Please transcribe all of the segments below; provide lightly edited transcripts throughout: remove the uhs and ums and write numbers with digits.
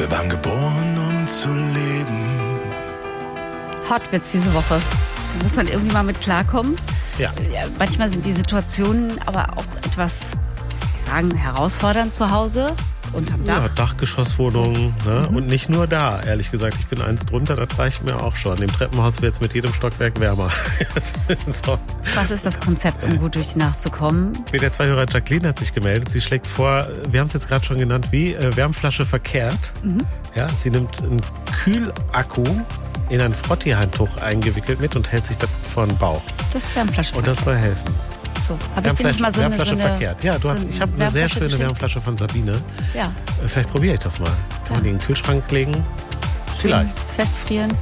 Wir waren geboren, um zu leben. Hot wird's diese Woche. Da muss man irgendwie mal mit klarkommen. Ja. Manchmal sind die Situationen aber auch etwas, herausfordernd zu Hause. Unterm Dach. Ja, Dachgeschosswohnungen, ne? Und nicht nur da, ehrlich gesagt. Ich bin eins drunter, das reicht mir auch schon. Im Treppenhaus wird es mit jedem Stockwerk wärmer. So. Was ist das Konzept, um gut durch die Nacht zu kommen? Der Zweihörer Jacqueline hat sich gemeldet. Sie schlägt vor, wir haben es jetzt gerade schon genannt, wie Wärmflasche verkehrt. Ja, sie nimmt einen Kühlakku in ein Frottee-Handtuch eingewickelt mit und hält sich das vor den Bauch. Das ist Wärmflasche. Und das soll helfen. So, habe ich dir nicht mal so eine verkehrt. Ja, ich habe eine sehr schöne Wärmflasche von Sabine. Ja. Vielleicht probiere ich das mal. Kann man die in den Kühlschrank legen? Vielleicht. Festfrieren.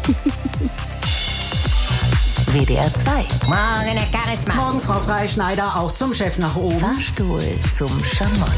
WDR 2. Morgen, Herr Charisma. Morgen, Frau Freischneider, auch zum Chef nach oben. Fahrstuhl zum Schamott.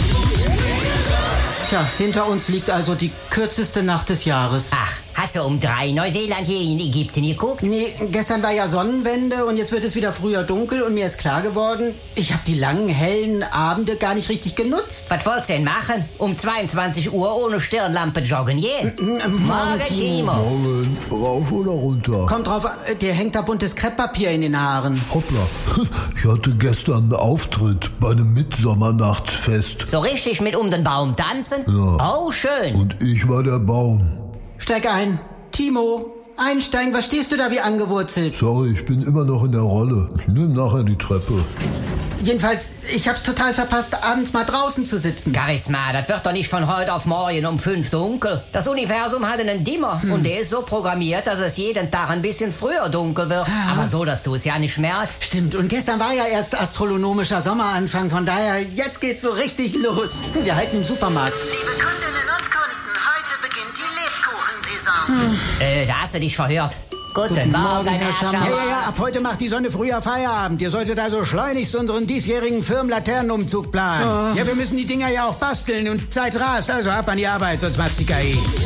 Tja, hinter uns liegt also die kürzeste Nacht des Jahres. Ach, hast du um 3 Neuseeland hier in Ägypten geguckt? Nee, gestern war ja Sonnenwende und jetzt wird es wieder früher dunkel und mir ist klar geworden, ich habe die langen, hellen Abende gar nicht richtig genutzt. Was wollt's denn machen? Um 22 Uhr ohne Stirnlampe joggen gehen? Morgen, Timo. Morgen, rauf oder runter? Kommt drauf, dir hängt da buntes Krepppapier in den Haaren. Hoppla, ich hatte gestern einen Auftritt bei einem Mitsommernachtsfest. So richtig mit um den Baum tanzen? Ja. Oh, schön. Und ich war der Baum. Steig ein. Timo, einsteigen, was stehst du da wie angewurzelt? Sorry, ich bin immer noch in der Rolle. Ich nehme nachher die Treppe. Jedenfalls, ich hab's total verpasst, abends mal draußen zu sitzen. Charisma, das wird doch nicht von heute auf morgen um 5 dunkel. Das Universum hat einen Dimmer und der ist so programmiert, dass es jeden Tag ein bisschen früher dunkel wird. Aber so, dass du es ja nicht merkst. Stimmt, und gestern war ja erst astronomischer Sommeranfang, von daher, jetzt geht's so richtig los. Wir halten im Supermarkt. Liebe Kundinnen und Kunden, heute beginnt die Lebkuchensaison. Da hast du dich verhört. Guten Morgen, Herr Schammer. Ja, ab heute macht die Sonne früher Feierabend. Ihr solltet also schleunigst unseren diesjährigen Firmenlaternenumzug planen. Ja, wir müssen die Dinger ja auch basteln und Zeit rast, also ab an die Arbeit, sonst macht's die KI.